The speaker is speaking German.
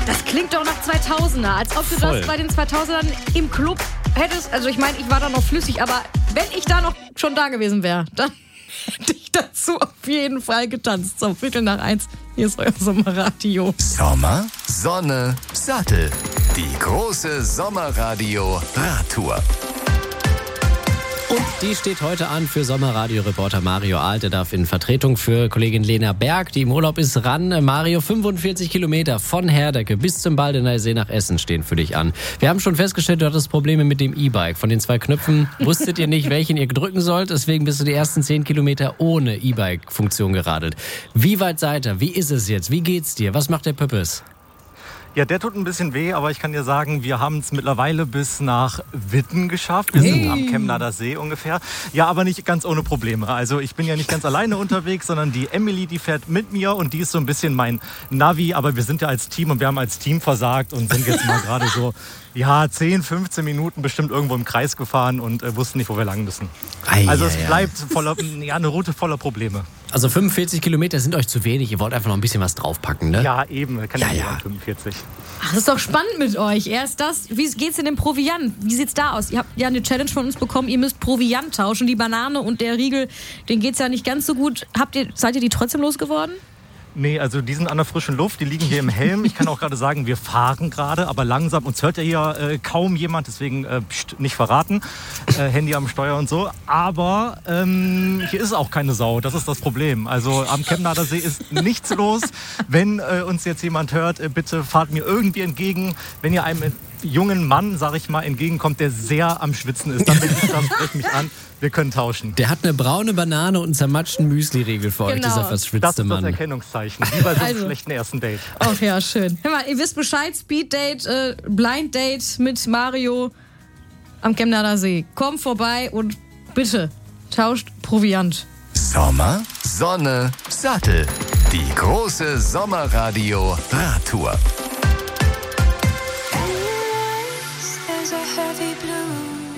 Das klingt doch nach 2000er, als ob du das bei den 2000ern im Club hättest. Also ich meine, ich war da noch flüssig, aber wenn ich da noch schon da gewesen wäre, dann hätte ich dazu auf jeden Fall getanzt. So, 1:15. Hier ist euer Sommerradio. Sommer, Sonne, Sattel. Die große Sommerradio-Radtour. Und die steht heute an für Sommerradio-Reporter Mario Alt. Der darf in Vertretung für Kollegin Lena Berg, die im Urlaub ist, ran. Mario, 45 Kilometer von Herdecke bis zum Baldener See nach Essen stehen für dich an. Wir haben schon festgestellt, du hattest Probleme mit dem E-Bike. Von den 2 Knöpfen wusstet ihr nicht, welchen ihr drücken sollt. Deswegen bist du die ersten 10 Kilometer ohne E-Bike-Funktion geradelt. Wie weit seid ihr? Wie ist es jetzt? Wie geht's dir? Was macht der Pöppes? Ja, der tut ein bisschen weh, aber ich kann dir sagen, wir haben es mittlerweile bis nach Witten geschafft. Wir sind am Chemnader See ungefähr. Ja, aber nicht ganz ohne Probleme. Also ich bin ja nicht ganz alleine unterwegs, sondern die Emily, die fährt mit mir und die ist so ein bisschen mein Navi. Aber wir sind ja als Team und wir haben als Team versagt und sind jetzt mal gerade so 10, 15 Minuten bestimmt irgendwo im Kreis gefahren und wussten nicht, wo wir lang müssen. Also es bleibt eine Route voller Probleme. Also 45 Kilometer sind euch zu wenig. Ihr wollt einfach noch ein bisschen was draufpacken, ne? Ja, eben. Kann ja 45. Ach, das ist doch spannend mit euch. Erst das, wie geht's denn dem Proviant? Wie sieht's da aus? Ihr habt ja eine Challenge von uns bekommen, ihr müsst Proviant tauschen. Die Banane und der Riegel, denen geht's ja nicht ganz so gut. Seid ihr die trotzdem losgeworden? Nee, also die sind an der frischen Luft, die liegen hier im Helm. Ich kann auch gerade sagen, wir fahren gerade, aber langsam. Uns hört ja hier kaum jemand, deswegen nicht verraten. Handy am Steuer und so. Aber hier ist auch keine Sau, das ist das Problem. Also am Chemnader See ist nichts los. Wenn uns jetzt jemand hört, bitte fahrt mir irgendwie entgegen. Wenn ihr einem jungen Mann, sag ich mal, entgegenkommt, der sehr am Schwitzen ist, dann bin ich da, sprecht mich an. Wir können tauschen. Der hat eine braune Banane und einen zermatschten Müsli-Riegel für euch, dieser verschwitzte Mann. Das ist das Erkennungszeichen, wie bei so einem schlechten ersten Date. Ach ja, schön. Hör mal, ihr wisst Bescheid, Speed-Date, Blind-Date mit Mario am Chemnader See. Kommt vorbei und bitte tauscht Proviant. Sommer, Sonne, Sattel. Die große Sommerradio-Radtour.